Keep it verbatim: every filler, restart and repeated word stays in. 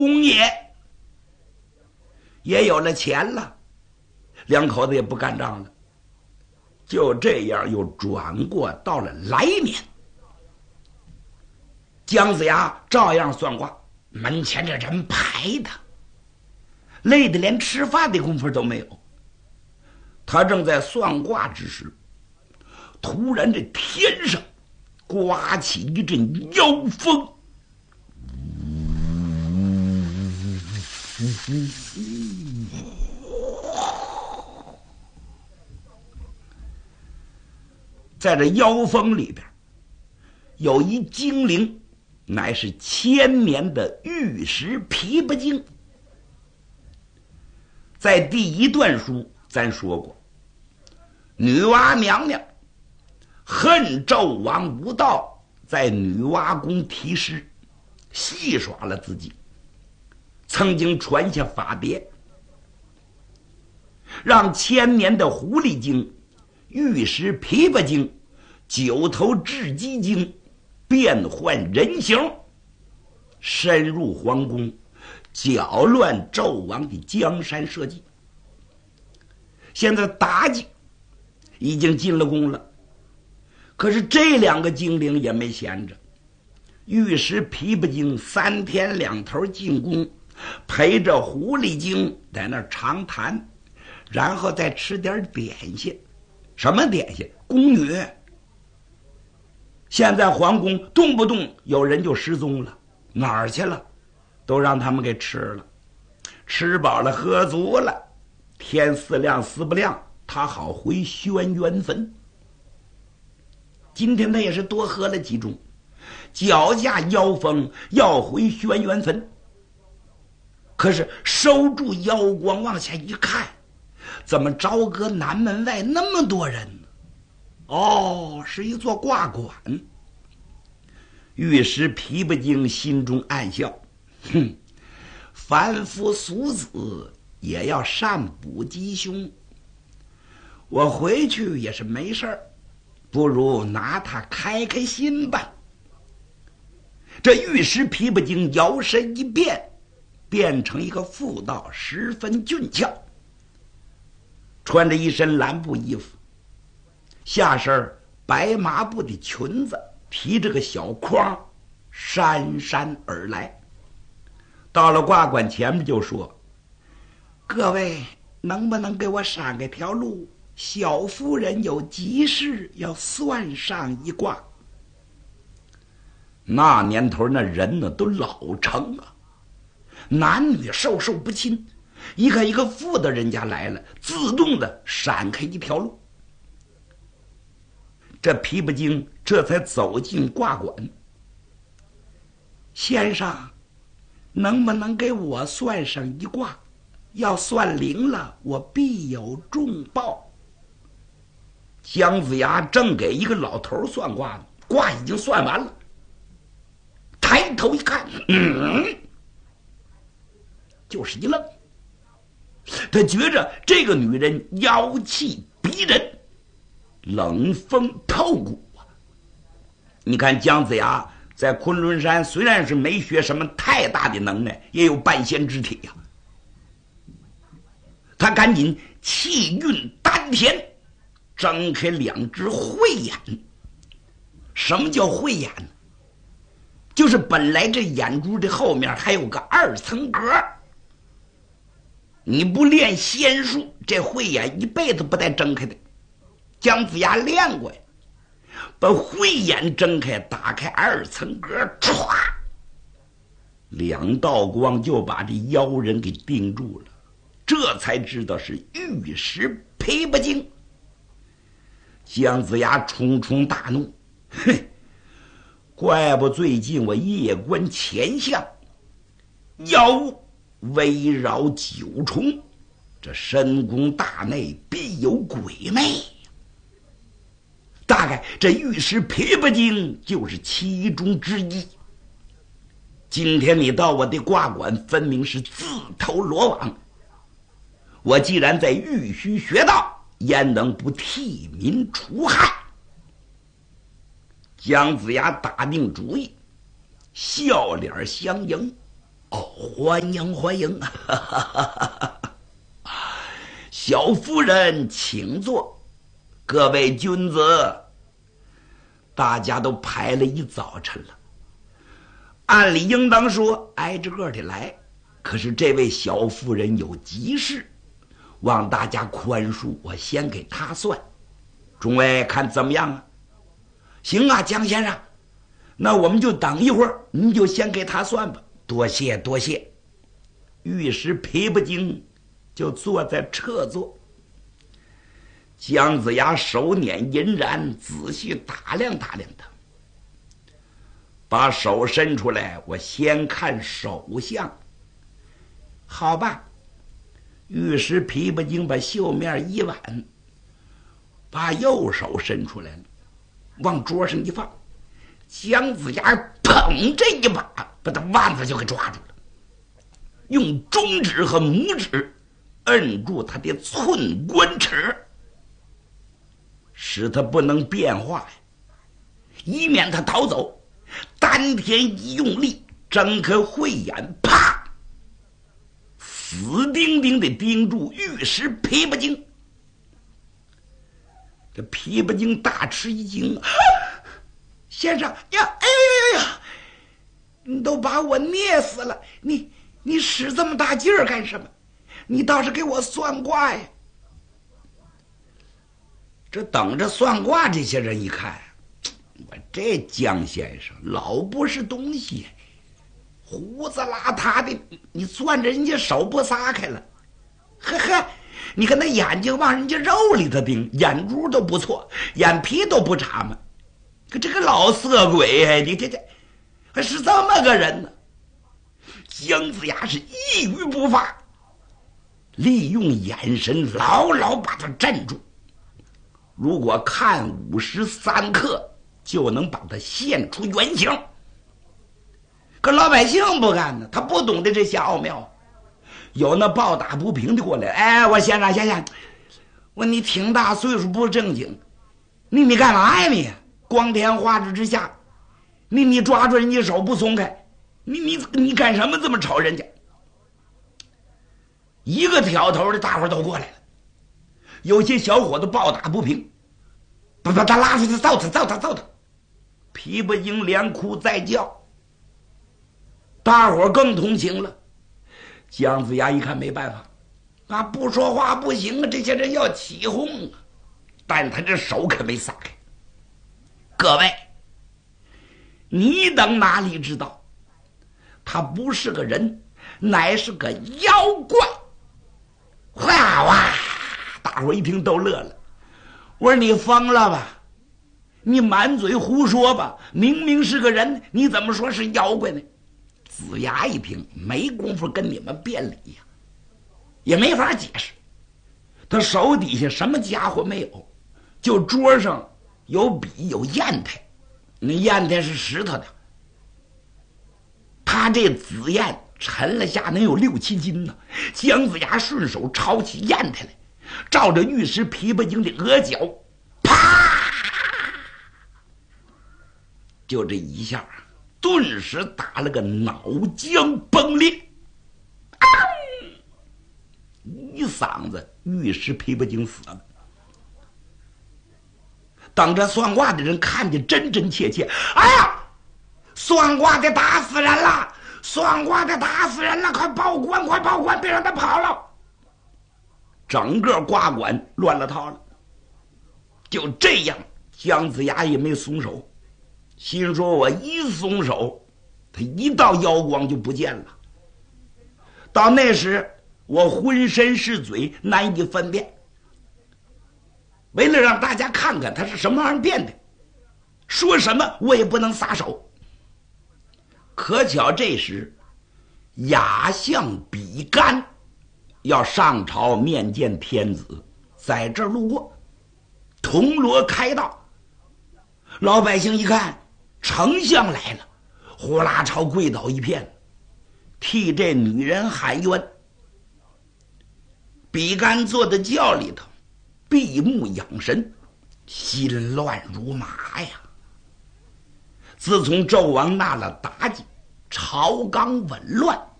公爷也有了钱了，两口子也不干仗了，就这样又转过到了来年。姜子牙照样算卦，门前这人排的累得连吃饭的功夫都没有。他正在算卦之时，突然这天上刮起一阵妖风，在这妖风里边有一精灵，乃是千年的玉石琵琶精。在第一段书咱说过，女娲娘娘恨纣王无道，在女娲宫题诗戏耍了自己，曾经传下法牒，让千年的狐狸精、玉石琵琶精、九头雉鸡精变换人形，深入皇宫，搅乱纣王的江山社稷。现在妲己已经进了宫了，可是这两个精灵也没闲着。玉石琵琶精三天两头进宫，陪着狐狸精在那儿长谈，然后再吃点点心。什么点心？宫女。现在皇宫动不动有人就失踪了，哪儿去了？都让他们给吃了，吃饱了喝足了，天似亮丝不亮，他好回轩辕坟。今天他也是多喝了几盅，脚下妖风要回轩辕坟。可是收住妖光往下一看，怎么朝阁南门外那么多人呢？哦，是一座卦馆。玉石琵琶精心中暗笑，哼，凡夫俗子也要善补吉凶，我回去也是没事儿，不如拿它开开心吧。这玉石琵琶精摇身一变，变成一个妇道，十分俊俏，穿着一身蓝布衣服，下身白麻布的裙子，提着个小筐，姗姗而来。到了卦馆前面就说：“各位能不能给我闪开条路？小夫人有急事要算上一卦。”那年头那人呢都老成啊，男女授受不亲，一看一个妇的人家来了，自动的闪开一条路。这琵琶精这才走进卦馆。先生，能不能给我算上一卦？要算灵了，我必有重报。姜子牙正给一个老头算卦呢，卦已经算完了，抬头一看，嗯，就是一愣。他觉着这个女人妖气逼人，冷风透骨啊！你看姜子牙在昆仑山虽然是没学什么太大的能耐，也有半仙之体呀、啊。他赶紧气运丹田，睁开两只慧眼。什么叫慧眼？就是本来这眼珠的后面还有个二层格，你不练仙术，这慧眼一辈子不带睁开的。姜子牙练过呀，把慧眼睁开，打开二层格，唰，两道光就把这妖人给定住了。这才知道是玉石琵琶精。姜子牙冲冲大怒，哼，怪不最近我夜观前相，妖围绕九重，这深宫大内必有鬼魅。大概这玉石琵琶精就是其中之一。今天你到我的卦馆，分明是自投罗网。我既然在玉虚学道，焉能不替民除害？姜子牙打定主意，笑脸相迎。 哦，欢迎欢迎啊！小夫人请坐，各位君子。大家都排了一早晨了，按理应当说挨着个的来，可是这位小夫人有急事，望大家宽恕，我先给他算。众位看怎么样啊？行啊，江先生，那我们就等一会儿，您就先给他算吧。多谢多谢。御史皮不精就坐在侧座，姜子牙手捻银髯，仔细打量打量他，把手伸出来，我先看手相。好吧，御史皮不精把袖面一挽，把右手伸出来了，往桌上一放，姜子牙砰这一把把他腕子就给抓住了，用中指和拇指摁住他的寸关尺，使他不能变化，以免他逃走。丹田一用力，睁开慧眼，啪，死盯盯地盯住御史皮不精。这皮不精大吃一惊，啊、先生呀，哎呀呀呀，你都把我捏死了，你你使这么大劲儿干什么？你倒是给我算卦呀！这等着算卦这些人一看，我这姜先生老不是东西，胡子邋遢的，你攥着人家手不撒开了，呵呵，你看那眼睛往人家肉里头盯，眼珠都不错，眼皮都不眨嘛。可这个老色鬼，你这这还是这么个人呢？姜子牙是一语不发，利用眼神牢牢把他镇住。如果看五时三刻，就能把他现出原形。可老百姓不干呢，他不懂得这些奥妙。有那抱打不平的过来，哎，我先生先生，我你挺大岁数不正经，你你干嘛呀你？光天化日之下，你你抓住人家手不松开，你你你干什么这么吵人家？一个挑头的，大伙都过来了。有些小伙子抱打不平，把把他拉出去揍他揍他揍他，皮不精连哭再叫，大伙更同情了。姜子牙一看没办法，啊，不说话不行啊，这些人要起哄啊，但他这手可没撒开。各位，你等哪里知道，他不是个人，乃是个妖怪！哇哇！大伙一听都乐了。我说你疯了吧？你满嘴胡说吧？明明是个人，你怎么说是妖怪呢？子牙一听，没工夫跟你们辩理呀，也没法解释。他手底下什么家伙没有，就桌上有笔有砚台，那砚台是石头的，他这紫砚沉了下能有六七斤呢。姜子牙顺手抄起砚台来，照着御史皮不精的额角，啪，就这一下，顿时打了个脑浆崩裂，啊，一嗓子，御史皮不精死了。等着算卦的人看见真真切切，哎呀，算卦的打死人了，算卦的打死人了，快报官，快报官，别让他跑了。整个卦馆乱了套了。就这样，姜子牙也没松手，心说我一松手，他一道妖光就不见了。到那时我浑身是嘴，难以分辨。为了让大家看看他是什么玩意儿变的，说什么我也不能撒手。可巧这时亚相比干要上朝面见天子，在这儿路过，铜锣开道，老百姓一看丞相来了，呼啦朝跪倒一片，替这女人喊冤。比干坐在轿里头，闭目养神，心乱如麻呀。自从纣王纳了妲己，朝纲紊乱，